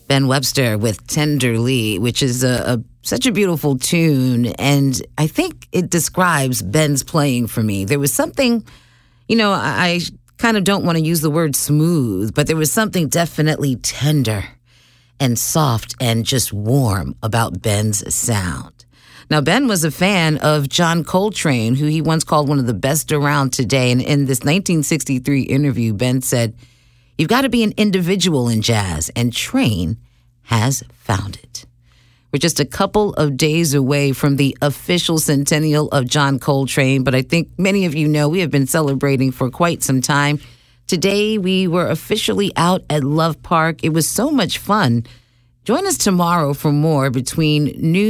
Ben Webster with Tenderly, which is such a beautiful tune. And I think it describes Ben's playing for me. There was something, I kind of don't want to use the word smooth, but there was something definitely tender and soft and just warm about Ben's sound. Now, Ben was a fan of John Coltrane, who he once called one of the best around today. And in this 1963 interview, Ben said, "You've got to be an individual in jazz, and Train has found it." We're just a couple of days away from the official centennial of John Coltrane, but I think many of you know we have been celebrating for quite some time. Today, we were officially out at Love Park. It was so much fun. Join us tomorrow for more between noon